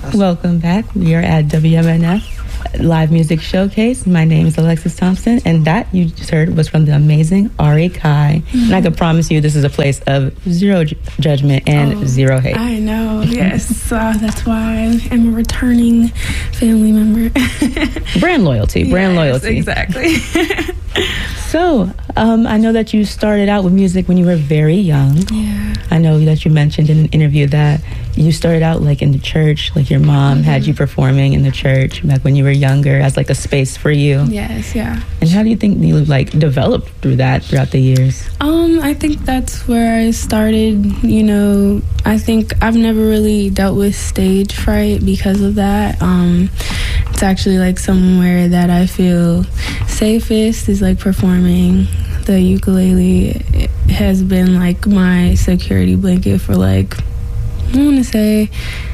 Welcome back. We are at WMNF Live Music Showcase. My name is Alexis Thompson, and that you just heard was from the amazing Ari Kai. And I can promise you this is a place of zero judgment and zero hate. I know, yes. That's why I'm a returning family member. Brand loyalty, loyalty. Exactly. So, I know that you started out with music when you were very young. Yeah. I know that you mentioned in an interview that you started out like in the church, like your mom had you performing in the church back when you were younger as like a space for you. Yes, yeah. And how do you think you like developed through that throughout the years? I think that's where I started. I think I've never really dealt with stage fright because of that. It's actually like somewhere that I feel safest is like performing. The ukulele has been like my security blanket for like, I want to say,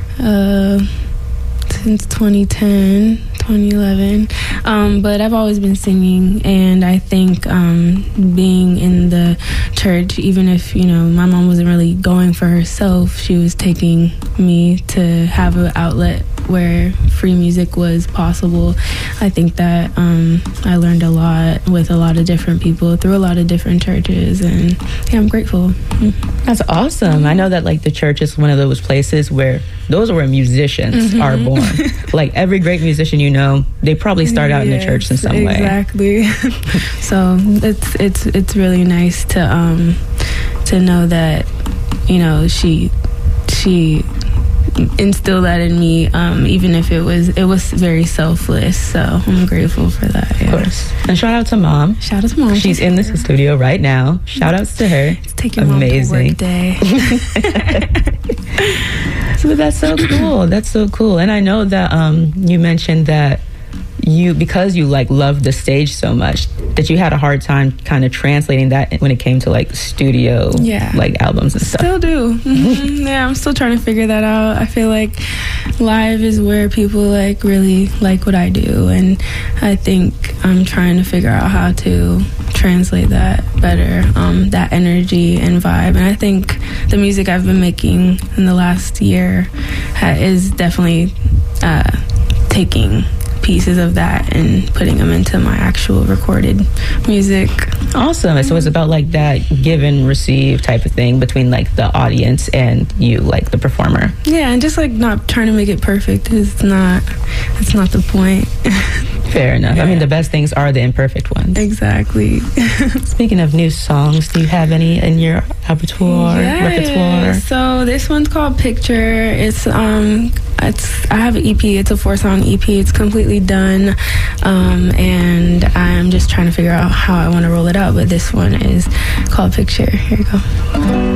since 2010, 2011. But I've always been singing, and I think being in the church, even if, my mom wasn't really going for herself, she was taking me to have an outlet where free music was possible. I think that I learned a lot with a lot of different people through a lot of different churches, and yeah, I'm grateful. That's awesome. I know that like the church is one of those places where those are where musicians are born. Like every great musician they probably start out in the church in some way. Exactly. So it's really nice to know that she instilled that in me, even if it was very selfless. So I'm grateful for that. Yeah. Of course. And shout out to Mom. Shout out to Mom. She's in this studio right now. Shout outs to her. It's taking amazing work day. So that's so cool. That's so cool. And I know that you mentioned that because you like love the stage so much, that you had a hard time kind of translating that when it came to like studio like albums and stuff. Still do. Yeah, I'm still trying to figure that out. I feel like live is where people like really like what I do, and I think I'm trying to figure out how to translate that better, that energy and vibe. And I think the music I've been making in the last year is definitely taking pieces of that and putting them into my actual recorded music. Awesome. So it's about like that give and receive type of thing between like the audience and you, like the performer. Yeah, and just like not trying to make it perfect is not the point. Fair enough. Yeah. I mean, the best things are the imperfect ones. Exactly. Speaking of new songs, do you have any in your repertoire? So this one's called Picture. I have an EP. It's a 4-song EP. It's completely done, and I'm just trying to figure out how I want to roll it out. But this one is called Picture. Here you go.